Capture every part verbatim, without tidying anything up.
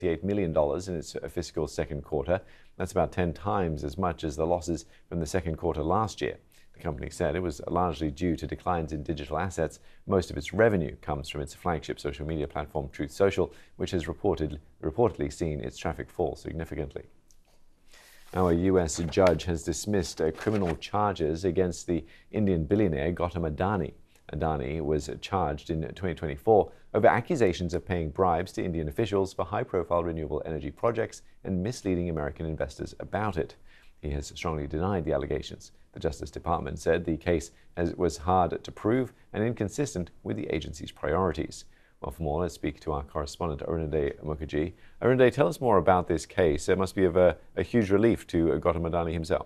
eight million dollars in its fiscal second quarter. That's about ten times as much as the losses from the second quarter last year. The company said it was largely due to declines in digital assets. Most of its revenue comes from its flagship social media platform, Truth Social, which has reported, reportedly seen its traffic fall significantly. Now, a U S judge has dismissed uh, criminal charges against the Indian billionaire Gautam Adani. Adani was charged in twenty twenty-four over accusations of paying bribes to Indian officials for high-profile renewable energy projects and misleading American investors about it. He has strongly denied the allegations. The Justice Department said the case has, was hard to prove and inconsistent with the agency's priorities. Well, for more, let's speak to our correspondent, Arunadhay Mukherjee. Arunadhay, tell us more about this case. It must be of a, a huge relief to Gautam Adani himself.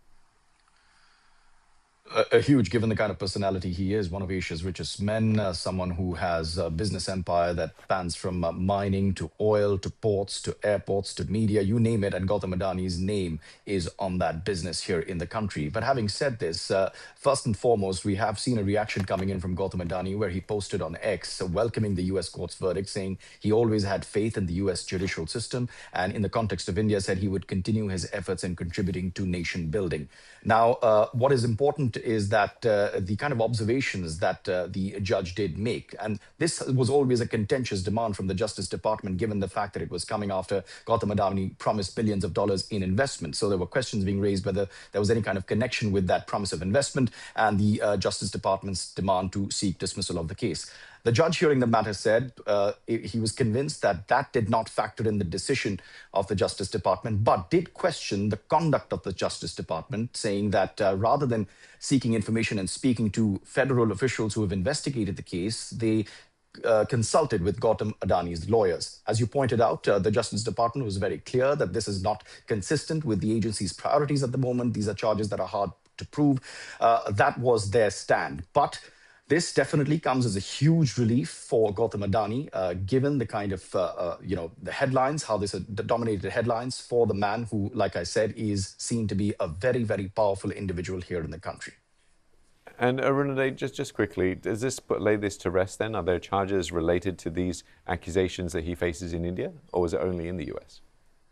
A, a huge, given the kind of personality he is, one of Asia's richest men, uh, someone who has a business empire that spans from uh, mining to oil to ports to airports to media, you name it, and Gautam Adani's name is on that business here in the country. But having said this, uh, first and foremost, we have seen a reaction coming in from Gautam Adani where he posted on X uh, welcoming the U S court's verdict, saying he always had faith in the U S judicial system and in the context of India said he would continue his efforts in contributing to nation building. Now, uh, what is important is that uh, the kind of observations that uh, the judge did make, and this was always a contentious demand from the Justice Department, given the fact that it was coming after Gautam Adani promised billions of dollars in investment. So there were questions being raised whether there was any kind of connection with that promise of investment and the uh, Justice Department's demand to seek dismissal of the case. The judge hearing the matter said uh, he was convinced that that did not factor in the decision of the Justice Department, but did question the conduct of the Justice Department, saying that uh, rather than seeking information and speaking to federal officials who have investigated the case, they Uh, consulted with Gautam Adani's lawyers. As you pointed out, uh, the Justice Department was very clear that this is not consistent with the agency's priorities at the moment. These are charges that are hard to prove. Uh, that was their stand. But this definitely comes as a huge relief for Gautam Adani, uh, given the kind of, uh, uh, you know, the headlines, how this uh, dominated headlines for the man who, like I said, is seen to be a very, very powerful individual here in the country. And Arunadhay, just, just quickly, does this put, lay this to rest then? Are there charges related to these accusations that he faces in India, or was it only in the U S?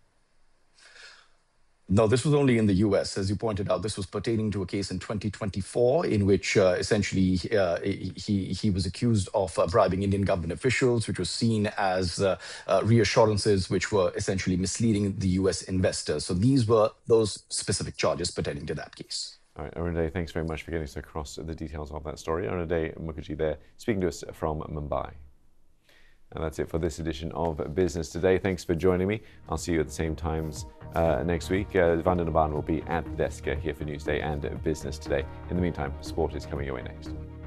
No, this was only in the U S. As you pointed out, this was pertaining to a case in twenty twenty-four in which uh, essentially uh, he, he was accused of uh, bribing Indian government officials, which was seen as uh, uh, reassurances which were essentially misleading the U S investors. So these were those specific charges pertaining to that case. All right, Arunadhay, thanks very much for getting us across the details of that story. Arunadhay Mukherjee there, speaking to us from Mumbai. And that's it for this edition of Business Today. Thanks for joining me. I'll see you at the same times uh, next week. Uh, Vandana Ban will be at the desk uh, here for Newsday and Business Today. In the meantime, sport is coming your way next.